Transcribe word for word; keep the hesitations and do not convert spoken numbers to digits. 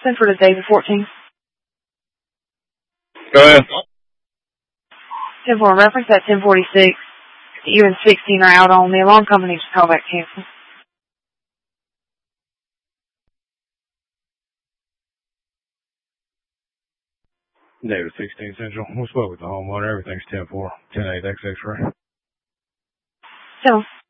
Central to David fourteen. Go ahead. ten four reference at ten forty-six. You and sixteen are out on the alarm company to call back cancel. David sixteen Central. We spoke with the homeowner. Everything's ten four. ten eight X X-ray. So,